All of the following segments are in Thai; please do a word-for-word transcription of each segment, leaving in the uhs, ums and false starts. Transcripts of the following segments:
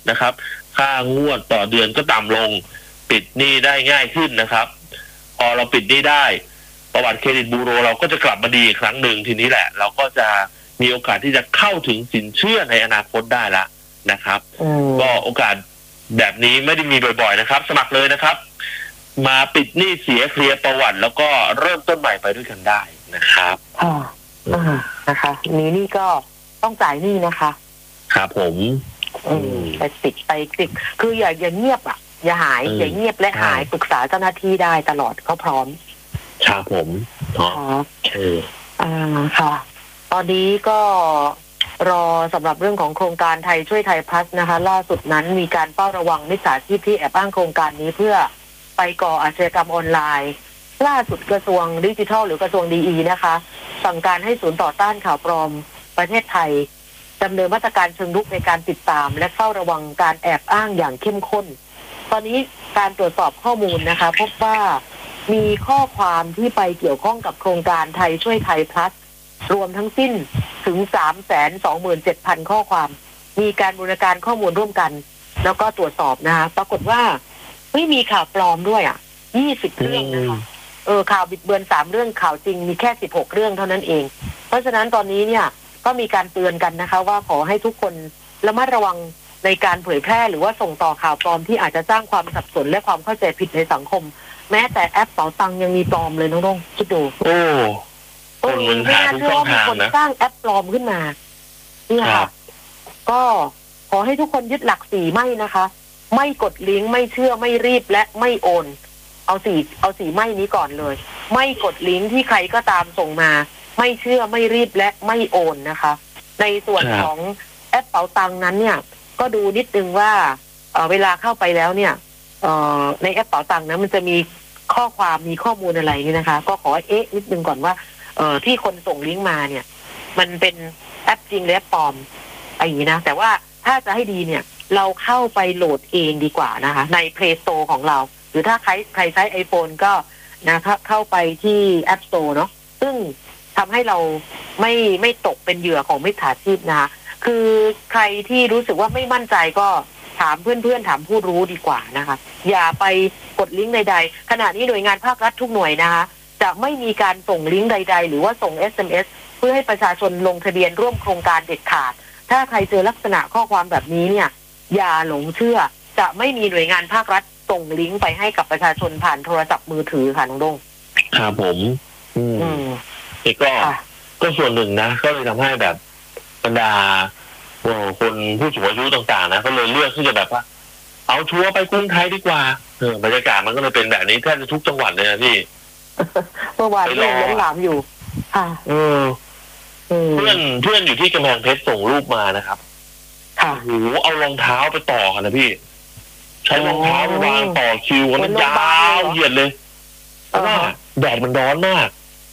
นะครับ ค่างวดต่อเดือนก็ต่ำลงปิดหนี้ได้ง่ายขึ้นนะครับพอเราปิดหนี้ได้ประวัติเครดิตบูโรเราก็จะกลับมาดีอีกครั้งหนึ่งทีนี้แหละเราก็จะมีโอกาสที่จะเข้าถึงสินเชื่อในอนาคตได้ละนะครับก็โอกาสแบบนี้ไม่ได้มีบ่อยๆนะครับสมัครเลยนะครับมาปิดหนี้เสียเคลียร์ประวัติแล้วก็เริ่มต้นใหม่ไปด้วยกันได้นะครับอ่าอ่านะคะนี้นี่ก็ต้องจ่ายหนี้นะคะครับผมอืมไปติดไปติดคืออย่าอย่าเงียบอ่ะอย่าหายอย่าเงียบและหายปรึกษาเจ้าหน้าที่ได้ตลอดเขาพร้อมครับผมครับอ่าค่ะตอนนี้ก็รอสำหรับเรื่องของโครงการไทยช่วยไทยพลัสนะคะล่าสุดนั้นมีการเฝ้าระวังมิจฉาชีพที่แอบอ้างโครงการนี้เพื่อไปก่ออาชญากรรมออนไลน์ล่าสุดกระทรวงดิจิทัลหรือกระทรวงดีอีนะคะสั่งการให้ศูนย์ต่อต้านข่าวปลอมประเทศไทยดำเนินมาตรการเชิงรุกในการติดตามและเฝ้าระวังการแอบอ้างอย่างเข้มข้นตอนนี้การตรวจสอบข้อมูลนะคะพบว่ามีข้อความที่ไปเกี่ยวข้องกับโครงการไทยช่วยไทยพลัสรวมทั้งสิ้นถึง สามแสนสองหมื่นเจ็ดพัน ข้อความมีการบูรณาการข้อมูลร่วมกันแล้วก็ตรวจสอบนะคะปรากฏว่าไม่มีข่าวปลอมด้วยอ่ะยี่สิบเรื่องนะคะเออข่าวบิดเบือนสามเรื่องข่าวจริงมีแค่สิบหกเรื่องเท่านั้นเองเพราะฉะนั้นตอนนี้เนี่ยก็มีการเตือนกันนะคะว่าขอให้ทุกคนระมัดระวังในการเผยแพร่หรือว่าส่งต่อข่าวปลอมที่อาจจะสร้างความสับสนและความเข้าใจผิดในสังคมแม้แต่แอปเป๋าตังยังมีปลอมเลยน้องๆคิดดูโอ้คนมันหาทุกช่องทางนะสร้างแอปปลอมขึ้นมาเนี่ยค่ะก็ขอให้ทุกคนยึดหลักสี่ไม่นะคะไม่กดลิงก์ไม่เชื่อไม่รีบและไม่โอนเอาสี่เอาสี่ไม่นี้ก่อนเลยไม่กดลิงก์ที่ใครก็ตามส่งมาไม่เชื่อไม่รีบและไม่โอนนะคะในส่วนของแอปเป๋าตังนั้นเนี่ยก็ดูนิดนึงว่าเอ่อเวลาเข้าไปแล้วเนี่ยเอ่อในแอปเป๋าตังนั้นมันจะมีข้อความมีข้อมูลอะไรนี่นะคะก็ขอเอ๊ะนิดนึงก่อนว่าเอ่อที่คนส่งลิงก์มาเนี่ยมันเป็นแอปจริงหรือแอปปลอมอะไรอย่างนี้นะแต่ว่าถ้าจะให้ดีเนี่ยเราเข้าไปโหลดเองดีกว่านะคะใน Play Store ของเราหรือถ้าใครใครใช้ iPhone ก็นะคะเข้าไปที่ App Store เนาะซึ่งทำให้เราไม่ไม่ตกเป็นเหยื่อของมิจฉาชีพนะคะคือใครที่รู้สึกว่าไม่มั่นใจก็ถามเพื่อนๆถามผู้รู้ดีกว่านะคะอย่าไปกดลิงก์ใดๆขณะนี้หน่วยงานภาครัฐทุกหน่วยนะคะจะไม่มีการส่งลิงก์ใดๆหรือว่าส่ง เอส เอ็ม เอส เพื่อให้ประชาชนลงทะเบียนร่วมโครงการเด็ดขาดถ้าใครเจอลักษณะข้อความแบบนี้เนี่ยอย่าหลงเชื่อจะไม่มีหน่วยงานภาครัฐส่งลิงก์ไปให้กับประชาชนผ่านโทรศัพท์มือถือค่ะน้องดงครับผมอืมนี่ก็ก็ส่วนหนึ่งนะก็เลยทำให้แบบบรรดาคนผู้สูงอายุต่างๆนะก็เลยเลือกที่จะแบบว่าเอาชัวร์ไปกรุงไทยดีกว่าเออบรรยากาศมันก็เลยเป็นแบบนี้แทบจะทุกจังหวัดเลยนะพี่เมื่อวานเล่นหลามอยู่ค่ะเออเพื่อนเพื่อนอยู่ที่กำแพงเพชรส่งรูปมานะครับโอ้โหเอารองเท้าไปต่อกันนะพี่ใช้รองเท้าวางต่อคิวกันยาวเหยียดเลยเพราะว่าแดดมันร้อนมาก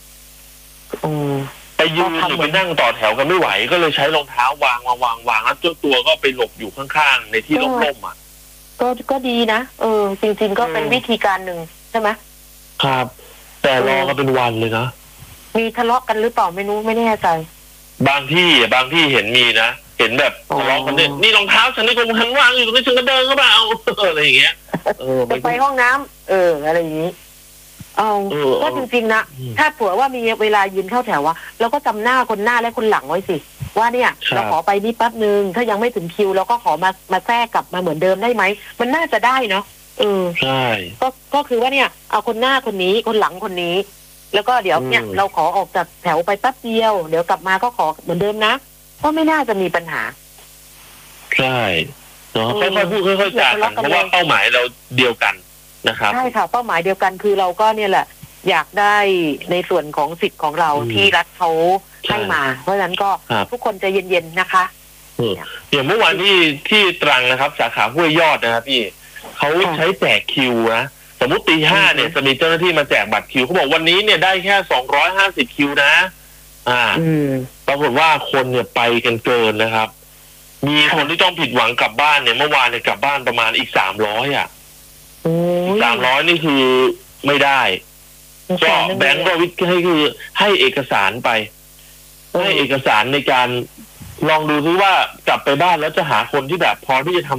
ไปยืนหรือไปนั่งต่อแถวกันไม่ไหวก็เลยใช้รองเท้าวางวางวางวางแล้วเจ้าตัวก็ไปหลบอยู่ข้างๆในที่ร่มๆอ่ะก็ก็ดีนะเออจริงๆก็เป็นวิธีการหนึ่งใช่ไหมครับแต่รอกันเป็นวันเลยนะมีทะเลาะกันหรือเปล่าไม่รู้ไม่แน่ใจบางที่บางที่เห็นมีนะเห็นแบบทะเลาะกันเนี่ยนี่รองเท้าฉันนี่ผมหันวางอยู่ตรงนี้ฉันก็เดินเข้ามาเอาอะไรอย่างเงี้ยเออไปห้องน้ำเอออะไรอย่างนี้เอาก็จริงๆนะถ้าเผื่อว่ามีเวลายืนเข้าแถวว่าเราก็จำหน้าคนหน้าและคนหลังไว้สิว่าเนี่ยเราขอไปนี่แป๊บนึงถ้ายังไม่ถึงคิวเราก็ขอมามาแทรกกลับมาเหมือนเดิมได้ไหมมันน่าจะได้เนาะเออใช่ก็ก็คือว่าเนี่ยเอาคนหน้าคนนี้คนหลังคนนี้แล้วก็เดี๋ยวเนี่ยเราขอออกจากแถวไปแป๊บเดียวเดี๋ยวกลับมาก็ขอเหมือนเดิมนะก็ไม่น่าจะมีปัญหาใช่เนาะค่อยๆพูดค่อยๆจากันเพราะว่าเป้าหมายเราเดียวกันนะครับใช่ค่ะเป้าหมายเดียวกันคือเราก็เนี่ยแหละอยากได้ในส่วนของสิทธิ์ของเราที่รัฐเขาให้มาเพราะฉะนั้นก็ทุกคนใจเย็นๆนะคะอย่างเมื่อวานที่ที่ตรังนะครับสาขาห้วยยอดนะครับพี่เขาใช้แจกคิวนะสมมติตีห้าเนี่ยจะมีเจ้าหน้าที่มาแจกบัตรคิวเขาบอกวันนี้เนี่ยได้แค่สองร้อยห้าสิบคิวนะอ่าปรากฏว่าคนเนี่ยไปกันเกินนะครับมีคนที่ต้องผิดหวังกลับบ้านเนี่ยเมื่อวานเนี่ยกลับบ้านประมาณอีกสามร้อยอ่ะสามร้อยนี่คือไม่ได้ก็แบงก์ก็วิทย์ให้คือให้เอกสารไปให้เอกสารในการลองดูซิว่ากลับไปบ้านแล้วจะหาคนที่แบบพอที่จะทำ